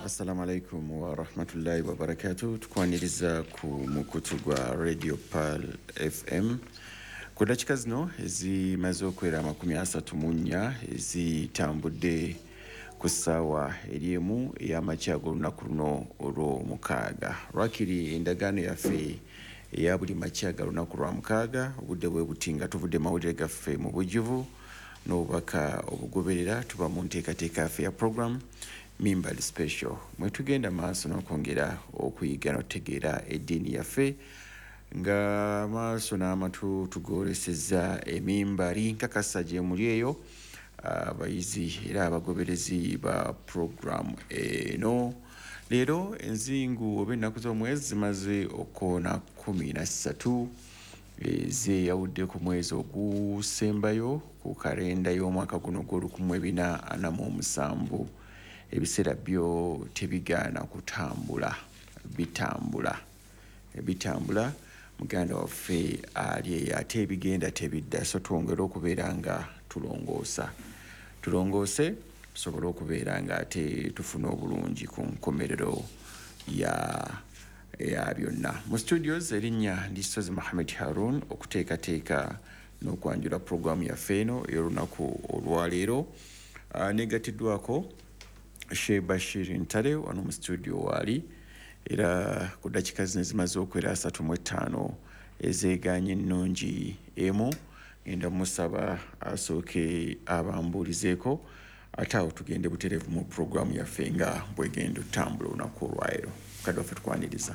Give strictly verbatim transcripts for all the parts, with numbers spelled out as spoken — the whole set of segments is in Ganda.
Assalamu alaikum wa rahmatullahi wa barakatuh. Tukwaniriza ku mukutu gwa Radio Pearl F M. Ku dakika zino ezimaze okwera amakumi asatu mu nnya ezitambudde ku ssaawa eri emu ey'amakya g'olunaku luno olw'omukaaga. Lwakiri endagaano yaffe eya buli makya ga lunaku lwa mukaaga, obudde bwe buti nga tuvudde mawulire gaffe mu bujjuvu n'obubaka obugoberera tuba mu nteekateeka yaffe ya program Mimbali Special. Mwe tugenda maaso n'okwongera okuyiga n'otegeera eddiini yaffe nga maaso n'amatu tugolesezza emimbali nkakasa gye muli eyo abayizi era abagoberezi ba program eno. Leero enzingu oba ennaku z'omwezi zimaze okoona kumi na ssatu ezeyawudde ku mwezi ogusembayo ku kalenda y'omwaka guno gw'olukumi ebina ana mu musanvu. Ebiseera byo tebigaana kutambula, bitambula bitambula muganda waffe ali ate ebigenda tebidda, so twongera okubeera nga tulongoosa tulongoose tusobole okubeera nga ate tufuna obulungi ku nkomerero ya ya byonna. Mu studios erinnya ndi Sozi Mohamed Harun okuteekateeka n'okwanjula programu yaffe eno ey'olunaku olwaleero. Uh, negatiddwako Sheikh Bashir Ntale wano mu studio wali era ku dakika zino zimaze okwera asatu mu ttaano ezeeganye ennungi emu. Ngenda musaba asooke abambuulizeeko ate awo tugende butereevu mu programu yaffe nga bwegenda otambula olunaku olwaleero. Kadi waffe tukwaniriza.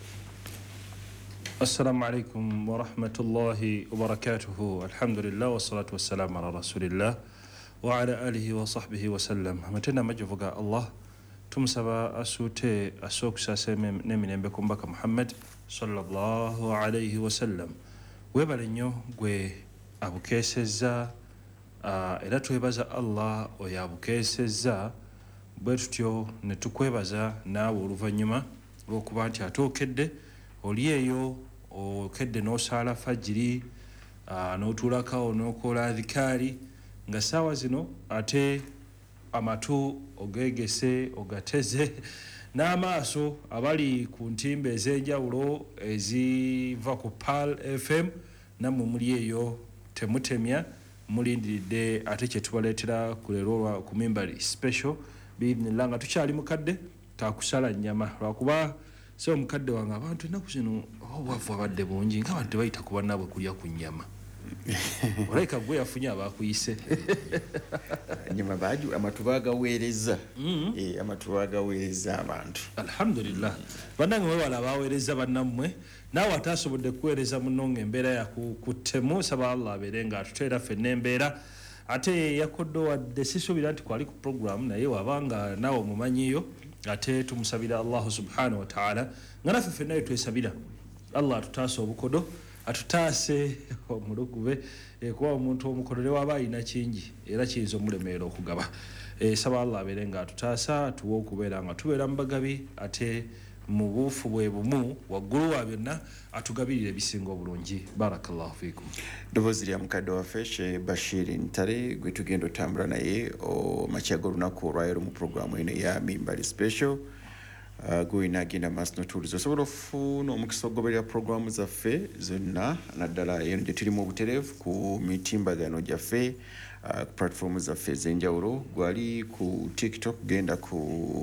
Assalamu alaikum wa rahmatullahi wa barakatuhu. Alhamdulillah wa salatu wa salamu ala rasulillah wa ala alihi wa sahbihi wa sallam. Amatenda majuvu ga Allah tumusaba asute asokusasa n'emirembe ku mbaka Muhammad sallallahu alayhi wa sallam. Webale nnyo gwe abukeesezza uh, era twebaza Allah oyo abukeesezza bwe tutyo ne tukwebaza naawe oluvannyuma lw'okuba nti ate okedde oli eyo okedde n'osaala fajiri uh, n'otuulakawo n'okola adhikaari nga saawa zino ate amatu ogegese ogateze n'amaaso abali ku ntimba ez'enjawulo eziva ku Pearl F M nammwe muli eyo temutemya mulindiridde ate kye tubaleetera ku leero ku Mimbali Special biidhnillah nga tukyali mukadde takusala nnyama lwakuba so omukadde wange abantu ennaku zino obwavu abadde bungi nga abantu bayita ku bannaabwe kulya ku nnyama. Olaika gwe yafunye abakuyise nyuma baju amatu bagaweereza eh amatu bagaweereza abantu. Alhamdulillah banange mwe wala baweereza bannammwe naawe atasobodde kuweereza munonga embeera ya kuttemu saba Allah abeerenga atuteera ffenna embeera ate yakoddo wadde sisuubira nti kwali ku program naye wabanga naawe omumanyiyo ate tumusabira Allah subhanahu wa ta'ala nga naffe ffenna twesabira Allah atutaasa obukodo atutaase omulugube e, kuba omuntu omukolere waba alina kingi era kiyinza omulemerera okugaba. E, saba Allah abeere nga atutaasa tuwe okubeera nga tubeera mu bagabi ate mu buufu bwe bumu waggulu wa byonna atugabirira ebisinga obulungi. Barakallahu fikum. Ddoboozi lya mukadde waffe Sheikh Bashir Ntale gwe tugenda otambula naye makya g'olunaku olwaleero mu programu eno eya Mimbali Special. Uh, gwina agenda maaso n'otuuliza osobola ofuna omukisa ogoberera programu zaffe zonna naddala eno gye tulimu obutereevu ku mitimbagano gyaffe uh, ku platform zaffe ez'enjawulo. Gwali ku TikTok genda ku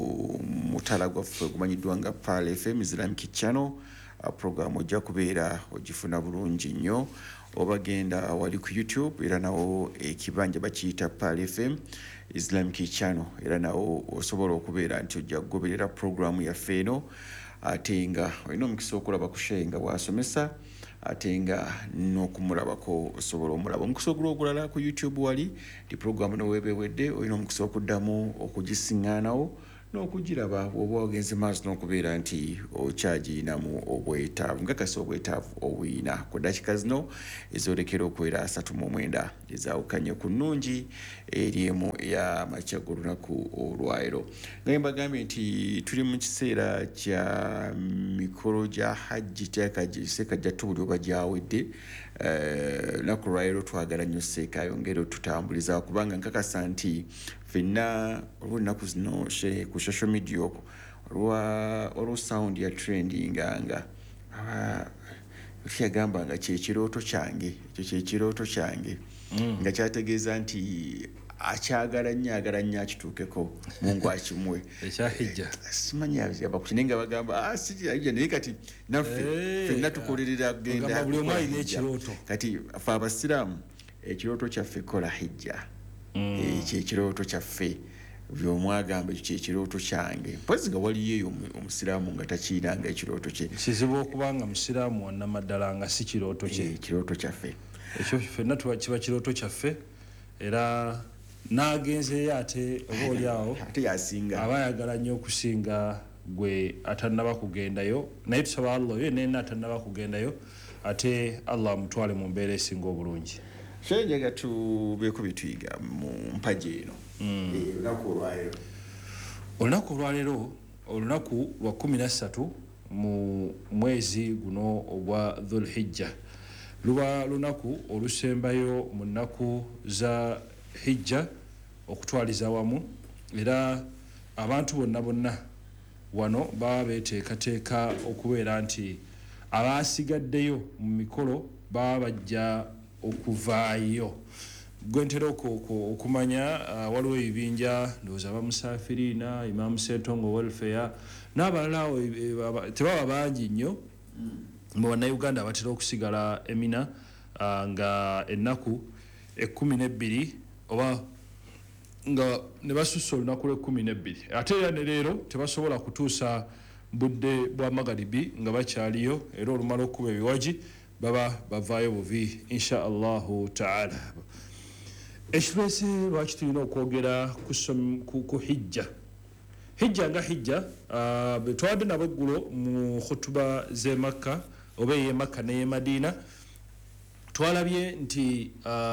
mutala gwaffe gumanyiddwa nga Pearl F M Islamic Channel. Uh, programu ojja kubeera ogifuna bulungi nnyo. Oba genda wali ku YouTube era nawo ekibanja bakiyita Pearl F M Islamic Channel era nawo osobola okubeera nti ojja kugoberera programu yaffe eno ate nga olina omukisa okulaba ku Sheikh nga bw'asomesa ate nga n'okumulabako osobola omulaba. Omukisa ogulala ku YouTube wali di programu n'oweebewedde olina omukisa okuddamu okugisiŋŋaanawo n'okugiraba bw'oba ogenze maaso n'okubeera nti okyagiyinamu obwetaavu ngakasi obwetaavu obuyina ku dakika zino ezoolekera okwera asatu mu mwenda ezaawukanye ku nnungi eri emu eya makya g'olunaku olwaleero. Nga mbagambye nti tuli mu kiseera kya mikolo gya hajji tyakagi seeka gyattu buli oba gyawedde. Lunaku olwaleero twagala nnyo seeka yongere otutambuliza kubanga nkakasa nti fenna olunaku zino she ku social media okwo olwa olwo sound ya trending nga aba kyagamba nga kyekirooto kyange ekyo kyekirooto kyange nga kyategeeza nti akyagala nnyo agala nnyo akituukeko mungu akimwe ekyahijja simanyi abakuki nga bagamba ah sijja naye kati naffe fenna tukolerera kugenda buli omu alina ekirooto kati ffe abasiraamu ekirooto kyaffe kola hijja ekyo ekirooto kyaffe byomu agamba ekyo kyekirooto kyange mpozi nga waliyo eyo omusiraamu nga takiiranga ekirooto kye kizibu okubanga musiraamu wannamaddala nga si kirooto kye ekirooto kyaffe ekyo ffenna kiba kirooto kyaffe era n'agenzeeyo ate oba oli awo ate yasinga aba ayagala nnyo okusinga gwe atannaba kugendayo naye tusaba allah oyo nena atannaba kugendayo ate allah amutwale mu mbeera esinga obulungi kyenjaga tubeeko bituyiga mu mpaji eno olunaku olwaleero olunaku olwaleero olunaku lwa kumi na ssatu mu mwezi guno ogwa dhulhijja luba lunaku olusembayo mu nnaku za hijja okutwaliza wamu era abantu bonna bonna wano baba beteekateeka okubeera nti abaasigaddeyo mu mikolo baba bajja okuvaayo gwe ntera okumanya waliwo ebibinja ndowooza bamusafiriina imamu setongo welfare n'abalala awo tebaba bangi nnyo mu bannayuganda batera okusigala emina nga ennaku ekkumi n'ebbiri oba nga ne basussa olunaku lw'ekkumi n'ebbiri ate era ne leero tebasobola kutuusa budde bwa magaribi nga bakyaliyo era olumala okuba ebiwagi baba bavaayo buvi insha allahu taala ekitwese lwaki tulina okwogera ku hijja hijja nga hijja betwadde nabo eggulo mu khutuba z'e makka oba ey'e makka n'ey'e madiina twalabye nti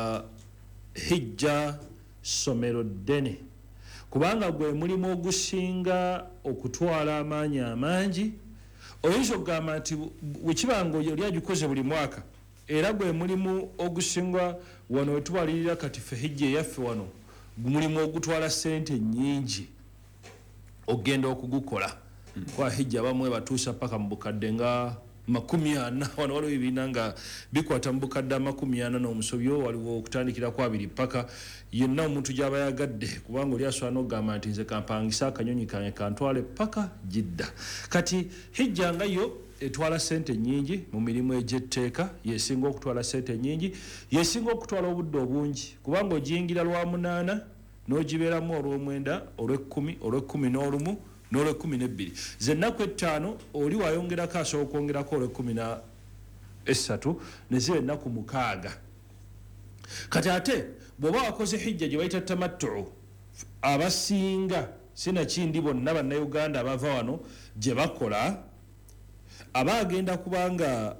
hijja somero ddene kubanga gwe mulimu ogusinga okutwala amaanyi amangi oyinza okugamba nti wekibanga oli agikoze buli mwaka era gwe mulimu ogusinga wano wetubalirira kati ffe hijja eyaffe wano mulimu ogutwala ssente nnyingi ogenda okugukola kwa hijja bamwe batuusa paka mu bukadde nga makumi ana wano waliwo ebibiina nga bikwata mu bukadde amakumi ana n'omusobyo waliwo okutandikira ku abiri paka yenna omuntu gy'aba yagadde kubanga oli asobola n'okugamba nti nze kampangisa akanyonyi kange kantwale paka jidda kati hijja nga yo etwala ssente nnyingi mu mirimu egy'etteeka yesinga okutwala ssente nnyingi yesinga okutwala obudde obungi kubanga ogiyingira lwa munaana n'ogibeeramu olw'omwenda olw'ekkumi olw'ekkumi n'olumu n'olw'ekkumi n'ebbiri zennaku ettaano oli wayongerako asobola okwongerako olw'ekkumi na essatu ne ziba ennaku mukaaga kati ate bw'oba wakoze hijja gye bayita tamattu abasinga sinakindi bonna bannayuganda abava wano gye bakola aba agenda kubanga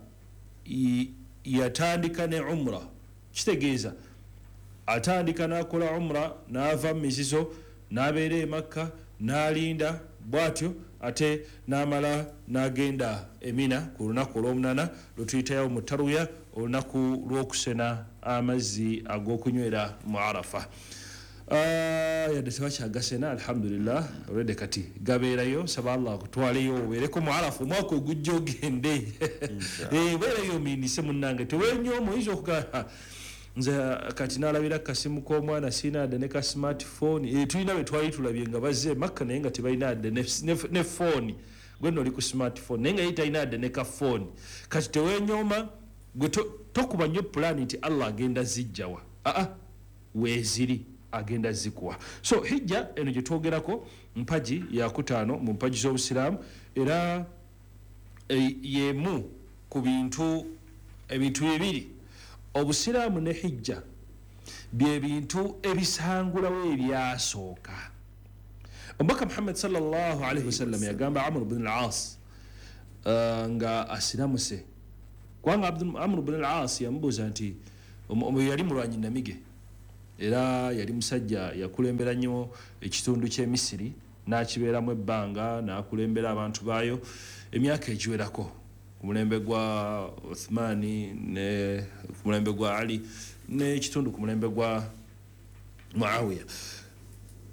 yatandika ne umra kitegeeza atandika n'akola umra n'ava mu mizizo n'abeera e makka n'alinda bwatyo ate n'amala n'agenda emina ku lunaku olw'omunana lwetuyitayo mu taruya olunaku lw'okusena amazzi ag'okunywera mu arafa yadde tebakyagasena alhamdulillah olwedde kati gabeerayo saba allah akutwaleyo obeereko mu arafa omwaka ogujja ogende beerayo omiinise munnange tewenyooma oyinza okugaa nze kati nalabira kasimu k'omwana siina adde ne ka smartphone tulina bwe twali tulabye nga bazze makka naye nga tebalina adde ne phone gwe nno oli ku smartphone naye nga ye talina adde ne ka phone kati tewenyooma gwe tokuba nnyo pulaani nti allah agenda zijjawa aa weeziri agenda zikuwa so hijja eno gye twogerako mpaji yakutaano mu mpaji z'obusiraamu era yemu ku bintu ebintu bibiri obusiraamu ne hijja bye bintu ebisangulawo ebyasooka omubaka muhammad sallallahu alaihi wasallam yagamba amr bin al-as nga asiramuse kubanga amr bin al-as yamubuuza nti yali mulwanyi namige era yali musajja yakulembera nnyo ekitundu ky'emisiri n'akibeeramu ebbanga n'akulembera abantu baayo emyaka egiwerako ku mulembe gwa Uthmani ne ku mulembe gwa Ali n'ekitundu ku mulembe gwa Muawiya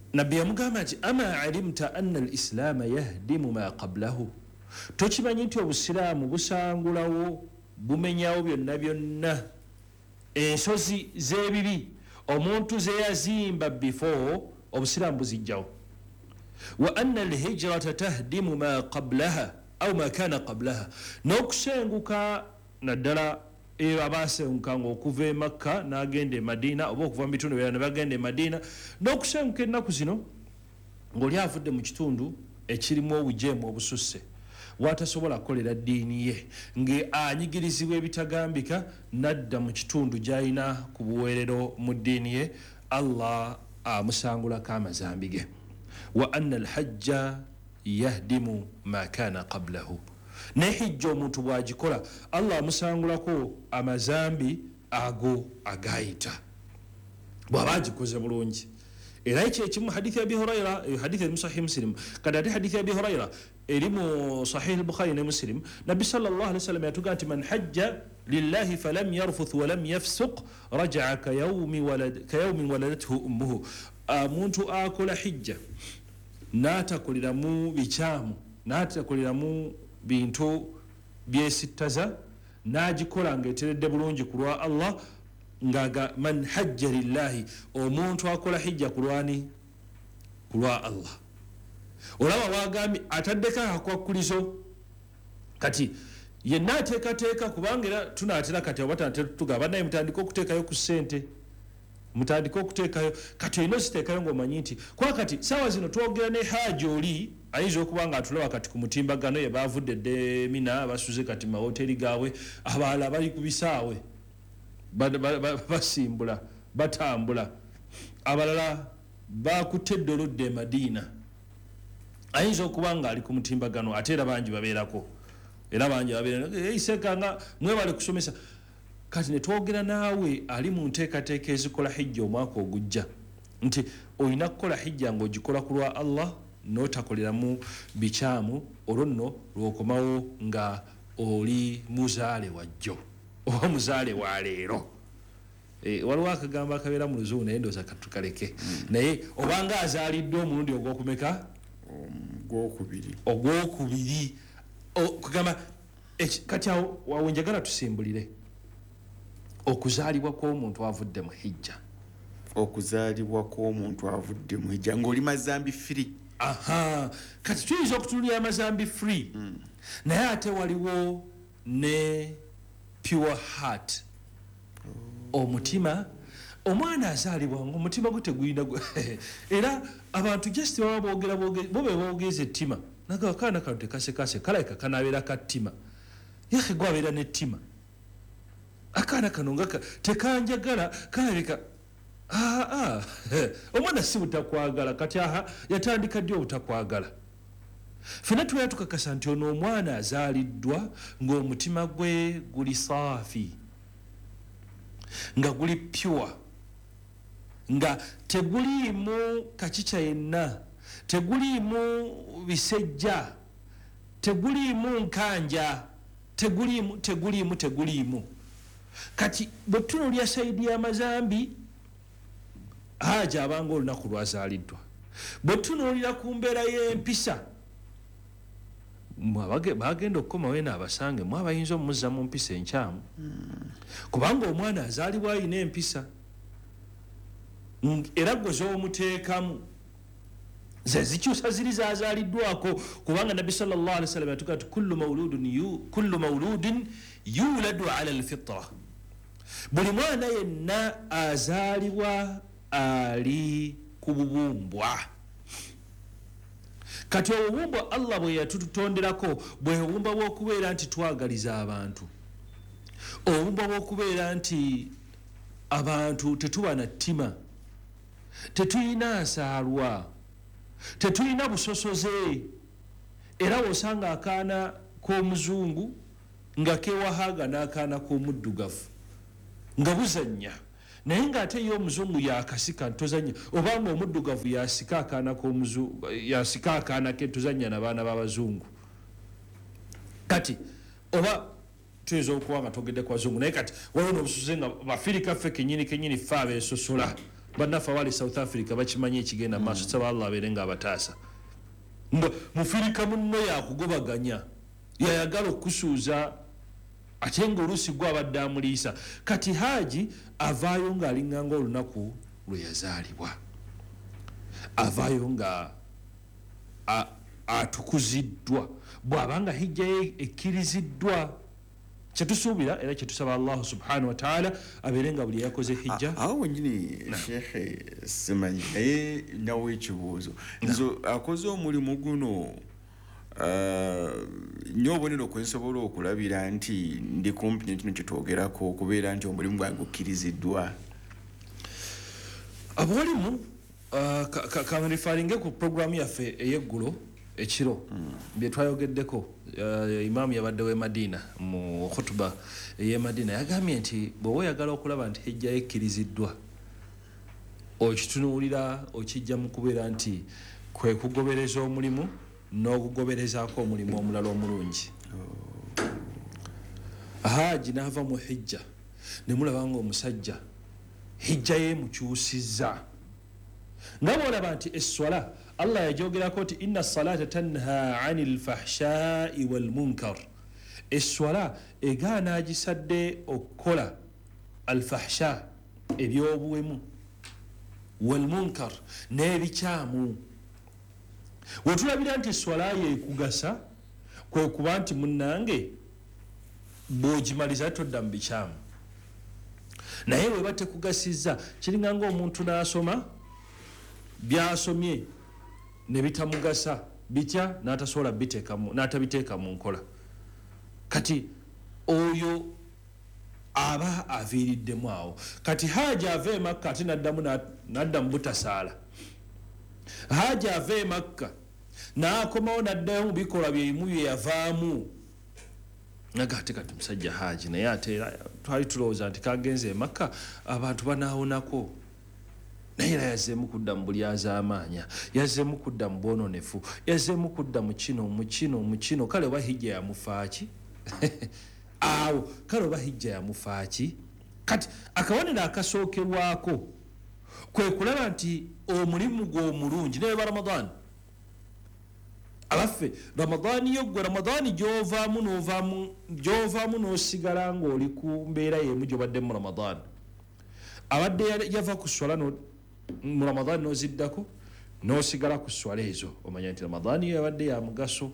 nabbi yamugamba nti ama alimta anna alislaama yahdimu ma qablahu, tokimanyi nti obusiraamu busangulawo bumenyawo byonna byonna ensozi z'ebibi omuntu zeyazimba before obusiraamu buzijjawo. Wa anna alhijrata tahdimu ma qablaha au ma kana qablaha, n'okusenguka naddala eyo abasenguka ng'okuva e Makka n'agenda e Madina oba okuva mu bitundu birala ne bagenda e Madina, n'okusenguka ennaku zino ng'oli avudde mu kitundu ekirimu obujeemu obususse watasobola kukolera ddiini ye ng'anyigirizibwa ebitagambika nadda mu kitundu gy'alina ku buweerero mu ddiini ye, Allah amusangulako amazambi ge. Wa anna alhajja yahdimu ma kana qablahu, ne hijja omuntu bw'agikola Allah amusangulako amazambi ago agayita bw'aba agikoze bulungi. Era ekyo ekimu hadithi ya Abi Hurayra, hadithi eri mu Sahih Muslim, kati ate hadithi ya Abi Hurayra eri mu Sahih al-Bukhari ne Muslim, Nabbi sallallahu alaihi wasallam yatuga nti man hajja lillahi falam yarfuth walam yafsuq raja'a ka yawmi walad ka yawmin waladathu ummuhu, omuntu akola hijja n'atakoleramu bikyamu n'atakoleramu bintu byesittaza n'agikola ng'eteredde bulungi ku lwa Allah, ngaga man hajja lillahi, omuntu akola hijja kulwani ku lwa Allah. Olaba wagambye ataddeko akakwakulizo kati yenna ateekateeka, kubanga era tunaatera kati abatanatera tugamba naye mutandika okuteekayo ku ssente, mutandika okuteekayo kati olina ositeekayo ng'omanyi nti kwa kati saawa zino twogera ne haaji oli ayinza okuba nga atulaba kati ku mutimbagano ye baavudde dde Mina basuze kati mahoteri gaabwe, abalala bali ku bisaawe basimbula batambula, abalala bakutte eddolodde e Madiina, ayinza okuba nga ali ku mutimbagano ate era bangi babeerako, era bangi babeerako eisekanga mwebale kusomesa. Kati ne twogera naawe ali mu nteekateeka ezikola hijja omwaka ogujja nti olina kukola hijja ng'ogikola ku lwa Allah n'otakoleramu bikyamu, olwo nno lw'okomawo nga oli muzaale wajjo oba muzaale wa leero. E, waliwo akagambo akabeera mu luzungu naye ndooza katukaleke, naye obanga azaaliddwa omulundi ogw'okumeka ogwokubiri ogwokubiri kugamba kati awo wawe njagala tusimbulire okuzaalibwa kw'omuntu avudde mu hijja, okuzaalibwa kw'omuntu avudde mu hijja ng'oli mazambi free. Aha, kati tuyinza okutunulira amazambi free, mm. naye ate waliwo ne pure heart, oh. omutima omwana azaalibwa ng'omutima gwe teguyina era abantu just baba boogera bo be boogeza ettima naga akaana kano tekasekase kalayika kanaabeera kattima yahe gwabeera n'ettima, akaana kano nga tekanjagala kalabika aa omwana si butakwagala kati aha yatandika ddi obutakwagala. Fena tubeera tukakasa nti ono omwana azaaliddwa ng'omutima gwe guli saafi, nga guli pure, nga teguliimu kakica yenna, teguliimu bisejja, teguliimu nkanja, teguliimu teguliimu teguliimu. Kati bwe tunuulya sayidi y'amazambi haja abanga olunaku lwazaaliddwa, bwe tunuulira ku mbeera y'empisa bagenda okukomawo eno abasange mu abayinza omuzza mu mpisa enkyamu, kubanga omwana azaalibwa alina empisa era gwe z'omuteekamu ze zikyusa ziri zazaaliddwako, kubanga Nabbi sallallahu alaihi wasallam yatuga ati kullu mauludin yu kullu mauludin yuladu ala alfitra, buli mwana yenna azaalibwa ali ku bubumbwa. Kati obubumbwa Allah bwe yatutonderako bwe bumba bw'okubeera nti twagaliza abantu, obumba bw'okubeera nti abantu tetuba na ttima, tetulina nsaalwa, tetulina busosoze, era wosanga akaana k'omuzungu nga kewahaga n'akaana k'omuddugavu nga buzannya, naye ng'ate ye omuzungu yakasika ntozanya, obanga omuddugavu yasika akaana k'omuzungu yasika akaana ke tozanya n'abaana b'abazungu. Kati oba tuyinza okuba nga togedde ku bazungu, naye kati waliwo n'obusosoze nga bafirika ffe kennyini kennyini ffe abeesosola bannaffe wali South Africa bakimanyi ekigenda maaso mm. saba Allah abeere nga abataasa mufirika munno yakugobaganya yayagala okusuuza ate ng'oluusi gwe abadde amuliisa kati Haji avaayo ng'alinganga olunaku lwe yazaalibwa avaayo nga atukuziddwa bw'abanga hijja ye ekkiriziddwa kyetusuubira era kyetusaba Allah subhanahu wa ta'ala abeere nga buli yakoze hijja awo nyini shekhe simanyi naye nawe ekibuuzo nzo akoze omulimu guno nnyo obonero kwe nsobola okulabira nti ndi kumpi nekino kyetwogerako okubeera nti omulimu gwange gukkiriziddwa abalimu kanrifaringe ku programu yaffe ey'eggulo ekiro bye twayogeddeko imaamu yabadde w'e Madina mu khutuba ey'e Madina yagambye nti bw'oba oyagala okulaba nti hijja ekkiriziddwa okitunuulira okijja mu kubeera nti kwe kugobereza omulimu n'okugoberezaako omulimu omulala omulungi Haji n'ava mu hijja ne mulaba nga omusajja hijja ye mukyusizza nga bw'olaba nti esswala Allah yajogerako nti inna salata tanha anil fahshai wal munkar esswala egaana agisadde okukola al fahsha ebyobuwemu wal munkar n'ebikyamu wetulabira nti esswala yeekugasa kwe kuba nti munnange bw'ogimaliza todda mu bikyamu naye weba tekugasizza kiringa ng'omuntu n'asoma byasomye ne bitamugasa bitya n'atasobola biteekamu n'atabiteeka mu nkola kati oyo aba aviiriddemu awo kati Haji ava e Makka ate n'addamu n'adda mu butasaala Haji ava e Makka n'akomawo n'addayo mu bikolwa byebimu bye yavaamu naga ate kati musajja Haji naye ate twali tulowooza nti kagenze e Makka abantu banaawonako naye era yazzeemu kudda mu buli azaamaanya yazzeemu kudda mu bwononefu yazzeemu kudda mu kino mu kino mu kino kale oba hijja yamufaaki awo kale oba hijja yamufaaki kati akabonero akasookerwako kwe kulaba nti omulimu gwe omulungi naye ba Ramadaan abaffe Ramadaan yo gwe Ramadaan gy'ovaamu n'ovaamu gy'ovaamu n'osigala ng'oli ku mbeera y'emu gy'obadde mu Ramadaan abadde yava ku swala mu Ramadaan n'oziddako n'osigala ku swala ezo omanya nti Ramadaan yo yabadde ya mugaso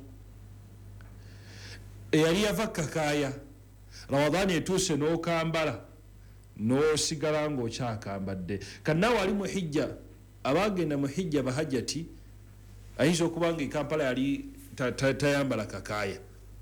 eyali yava kakaaya Ramadaan etuuse n'okambala n'osigala ng'okyakambadde kannaawe ali mu hijja abaagenda mu hijja bahajjati ayinza okuba nga Kampala yali tayambala kakaaya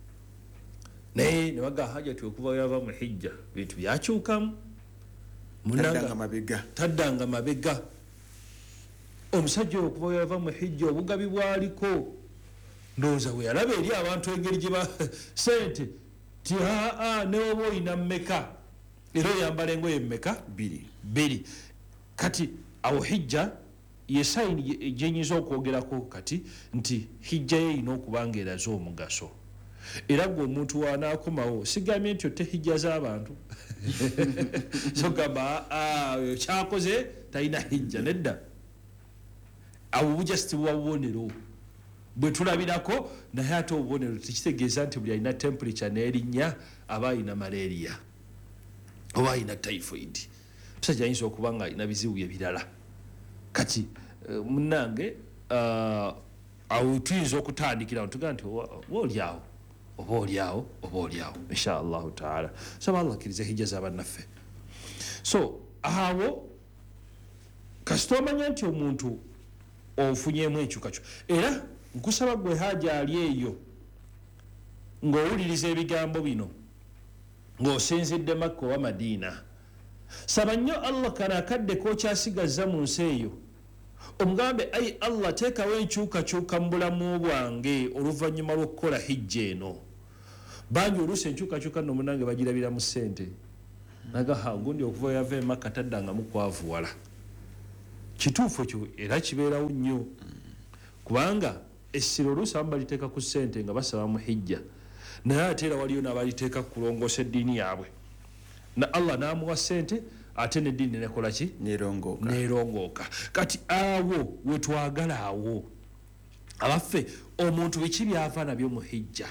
naye ne baga hajjati okuva yava mu hijja bintu byakyukamu taddanga mabega taddanga mabega omusajja okuva yava mu hijja obugabi bwaliko ndowooza we yalaba eri abantu engeri gye ba sente ti aa ne oba oyina mmeka era oyambala engoye mmeka biri biri kati awo hijja ye sayini gyenyinza okwogerako kati nti hijja ye erina okuba nga eraze omugaso era gwe omuntu wanaakomawo sigambye nti otte hijja z'abantu sogamba kyakoze talina hijja nedda awo bujasiti bwa bubonero bwe tulabirako naye ate obubonero tekitegeeza nti buli alina temperature n'erinnya aba alina malaria oba alina typhoid musajja ayinza okuba nga alina bizibu bye birala kati munnange awo tuyinza okutandikira tugaa nti obaoliawo oba oliawo oba oliawo insha allahu taala saba Allah akkirize hijja z'abannaffe so awo kasita omanya nti omuntu ofunyemu enkyukakyuka era nkusaba gwe Haji ali eyo ng'owuliriza ebigambo bino ng'osinzidde Makka oba Madiina saba nnyo Allah kana akadde k'okyasigaza mu nsi eyo omugambe ayi Allah teekawo enkyukakyuka mu bulamu bwange oluvannyuma lw'okukola hijja eno bangi oluusi enkyukakyuka nno munange bagirabira mu ssente naga gundi okuva yava e Makka taddangamu kwavuwala kituufu ekyo era kibeerawo nnyo kubanga essiro oluusi abamu baliteeka ku ssente nga basaba mu hijja naye ate era waliyo n'abaliteeka ku kulongoosa eddiini yaabwe na Allah n'amuwa ssente ate n'eddiini nekola ki nerongoka nerongoka kati awo wetwagala awo abaffe omuntu biki byava nabyo mu hijja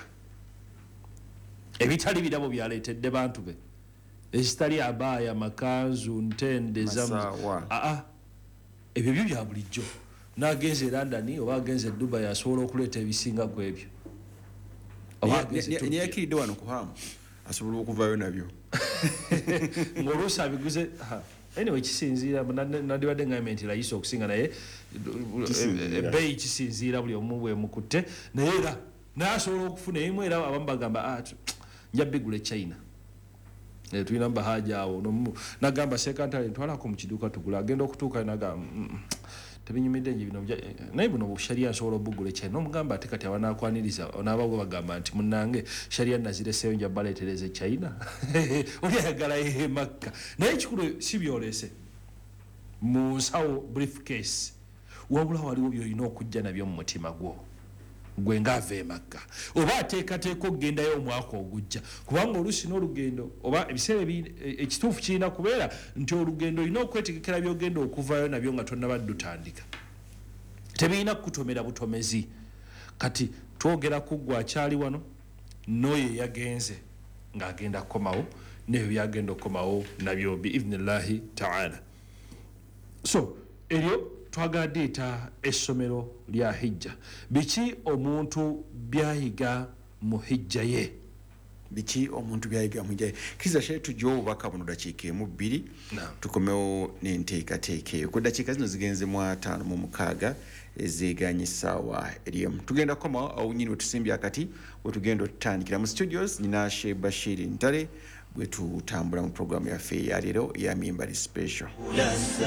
ebitali birabo byaleetedde bantu be ekitali abaaya makanzu ntende aa ebyo byo bya bulijjo n'agenze e London oba agenze e Dubai asobola okuleeta ebisinga ku ebyo niyakiridde wano kuhamu asobola okuvayo nabyo ng'oluusi abiguze anyway kisinziira nandibadde ngambye nti layisa okusinga naye ebbeeyi kisinziira buli omu bwemukutte naye era naye asobola okufuna ebimu era abamu bagamba nja bigula e China tulina bahaja awo nagamba sekantale ntwalako mu kiduuka tugula agenda okutuuka nagamba tebinyumidde nje bino naye buno sharia asobola obugula ekyai n'omugamba ate kati abanakwaniriza onaaba bwe bagamba nti munnange sharia nazireseyo nja baleetereza e China oli ayagala ye Makka naye ekikulu si byolese mu nsawo briefcase wabula waliwo byolina okujja nabyo mu mutima gwo gwe ngaava e Makka oba ateekateeka okugendayo omwaka ogujja kubanga oluusi n'olugendo oba ebiseera ekituufu kirina kubeera nti olugendo olina okwetegekera byogenda okuvayo nabyo nga tonnabadde otandika tebirina kukutomera butomezi kati twogera ku ggwe akyali wano n'oyo yagenze ng'agenda kukomawo n'ebyo byagenda okukomawo nabyo biidhnillahi taala so eryo twagala deeta essomero lya hijja biki omuntu byayiga mu hijja ye biki omuntu byayiga mu hijja ye kiza she tujjo obubaka buno dakiika emu bbiri tukomewo n'enteekateeka eyo ku dakiika zino zigenze mu ataano mu mukaaga ezeeganye essaawa eryemu tugenda kukomawo awo nyini wetusimbye akati wetugenda otutandikira mu studios nina Sheikh Bashir Ntale bwe tutambula mu programu yaffe eyaleero eya Mimbari Special